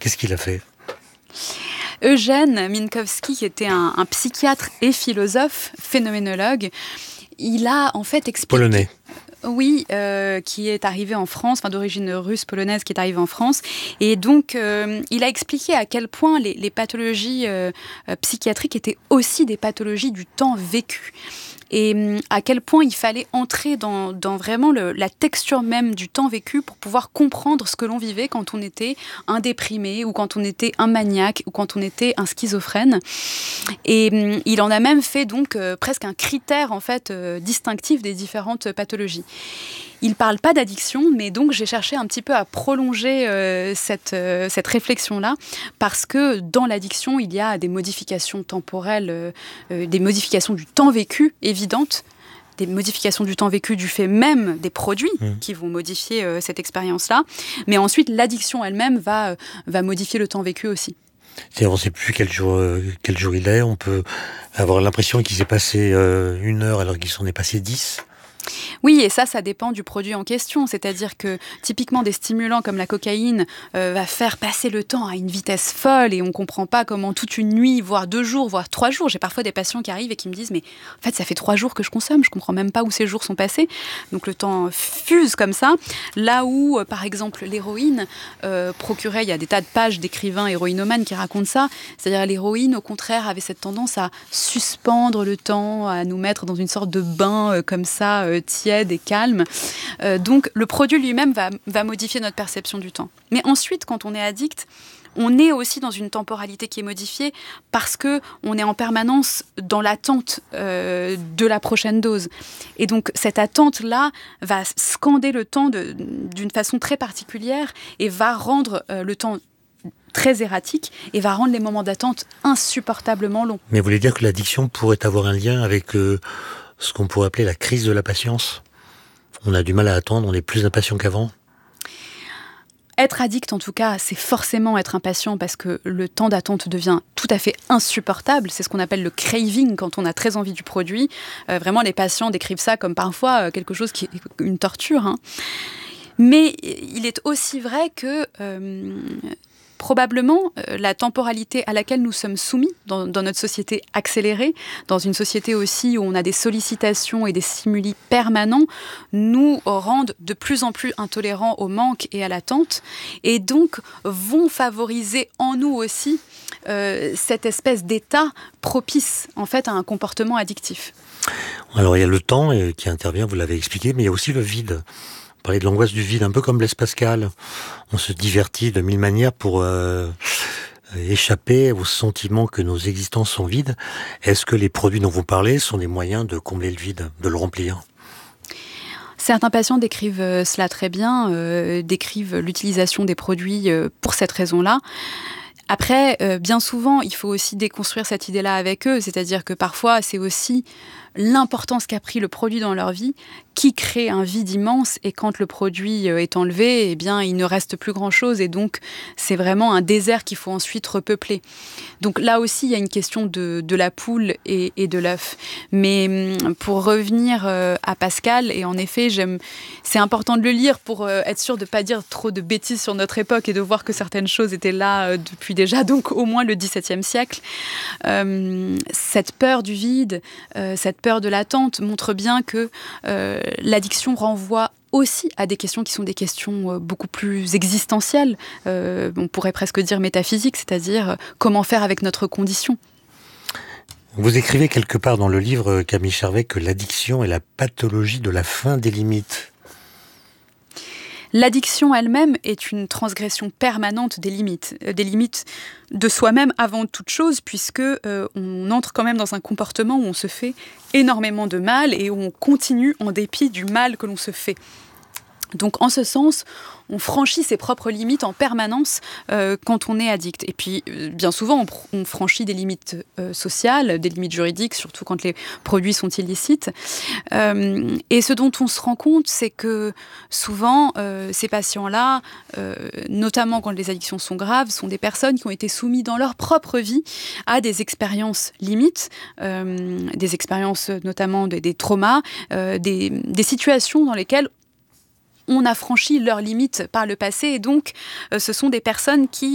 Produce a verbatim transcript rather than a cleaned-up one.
Qu'est-ce qu'il a fait ? Eugène Minkowski, qui était un, un psychiatre et philosophe, phénoménologue, il a en fait expliqué... Polonais. Oui, euh, qui est arrivé en France, enfin d'origine russe, polonaise, qui est arrivé en France. Et donc, euh, il a expliqué à quel point les, les pathologies euh, psychiatriques étaient aussi des pathologies du temps vécu. Et à quel point il fallait entrer dans, dans vraiment le, la texture même du temps vécu pour pouvoir comprendre ce que l'on vivait quand on était un déprimé ou quand on était un maniaque ou quand on était un schizophrène. Et il en a même fait donc euh, presque un critère en fait euh, distinctif des différentes pathologies. Il ne parle pas d'addiction, mais donc j'ai cherché un petit peu à prolonger euh, cette, euh, cette réflexion-là, parce que dans l'addiction, il y a des modifications temporelles, euh, euh, des modifications du temps vécu évidentes, des modifications du temps vécu du fait même des produits mmh. qui vont modifier euh, cette expérience-là, mais ensuite l'addiction elle-même va, euh, va modifier le temps vécu aussi. C'est-à-dire, on ne sait plus quel jour, euh, quel jour il est, on peut avoir l'impression qu'il s'est passé euh, une heure alors qu'il s'en est passé dix. Oui, et ça, ça dépend du produit en question. C'est-à-dire que typiquement des stimulants comme la cocaïne euh, va faire passer le temps à une vitesse folle et on ne comprend pas comment toute une nuit, voire deux jours, voire trois jours. J'ai parfois des patients qui arrivent et qui me disent « mais en fait, ça fait trois jours que je consomme, je ne comprends même pas où ces jours sont passés ». Donc le temps fuse comme ça. Là où, euh, par exemple, l'héroïne euh, procurait, il y a des tas de pages d'écrivains héroïnomanes qui racontent ça, c'est-à-dire l'héroïne, au contraire, avait cette tendance à suspendre le temps, à nous mettre dans une sorte de bain euh, comme ça, euh, tiède et calme. Euh, donc, le produit lui-même va, va modifier notre perception du temps. Mais ensuite, quand on est addict, on est aussi dans une temporalité qui est modifiée parce qu'on est en permanence dans l'attente euh, de la prochaine dose. Et donc, cette attente-là va scander le temps de, d'une façon très particulière et va rendre euh, le temps très erratique et va rendre les moments d'attente insupportablement longs. Mais vous voulez dire que l'addiction pourrait avoir un lien avec euh, ce qu'on pourrait appeler la crise de la patience ? On a du mal à attendre, on est plus impatient qu'avant ? Être addict, en tout cas, c'est forcément être impatient parce que le temps d'attente devient tout à fait insupportable. C'est ce qu'on appelle le craving quand on a très envie du produit. Euh, vraiment, les patients décrivent ça comme parfois quelque chose qui est une torture. Hein. Mais il est aussi vrai que... Euh, Probablement, euh, la temporalité à laquelle nous sommes soumis dans, dans notre société accélérée, dans une société aussi où on a des sollicitations et des stimuli permanents, nous rendent de plus en plus intolérants au manque et à l'attente, et donc vont favoriser en nous aussi euh, cette espèce d'état propice en fait à un comportement addictif. Alors il y a le temps euh, qui intervient, vous l'avez expliqué, mais il y a aussi le vide. Parler de l'angoisse du vide, un peu comme Blaise Pascal. On se divertit de mille manières pour euh, échapper au sentiment que nos existences sont vides. Est-ce que les produits dont vous parlez sont des moyens de combler le vide, de le remplir ? Certains patients décrivent cela très bien, euh, décrivent l'utilisation des produits euh, pour cette raison-là. Après, euh, bien souvent, il faut aussi déconstruire cette idée-là avec eux, c'est-à-dire que parfois, c'est aussi l'importance qu'a pris le produit dans leur vie qui crée un vide immense, et quand le produit est enlevé, eh bien, il ne reste plus grand-chose, et donc c'est vraiment un désert qu'il faut ensuite repeupler. Donc là aussi, il y a une question de, de la poule et, et de l'œuf. Mais pour revenir à Pascal, et en effet, j'aime, c'est important de le lire pour être sûr de ne pas dire trop de bêtises sur notre époque et de voir que certaines choses étaient là depuis déjà, donc au moins le dix-septième siècle. Euh, cette peur du vide, euh, cette peur de l'attente montre bien que euh, l'addiction renvoie aussi à des questions qui sont des questions beaucoup plus existentielles, euh, on pourrait presque dire métaphysiques, c'est-à-dire euh, comment faire avec notre condition. Vous écrivez quelque part dans le livre, Camille Charvet, que l'addiction est la pathologie de la fin des limites. L'addiction elle-même est une transgression permanente des limites, euh, des limites de soi-même avant toute chose, puisque euh, on entre quand même dans un comportement où on se fait énormément de mal et où on continue en dépit du mal que l'on se fait. Donc en ce sens, on franchit ses propres limites en permanence euh, quand on est addict. Et puis, euh, bien souvent, on, pr- on franchit des limites euh, sociales, des limites juridiques, surtout quand les produits sont illicites. Euh, et ce dont on se rend compte, c'est que souvent, euh, ces patients-là, euh, notamment quand les addictions sont graves, sont des personnes qui ont été soumises dans leur propre vie à des expériences limites, euh, des expériences notamment des, des traumas, euh, des, des situations dans lesquelles on a franchi leurs limites par le passé, et donc euh, ce sont des personnes qui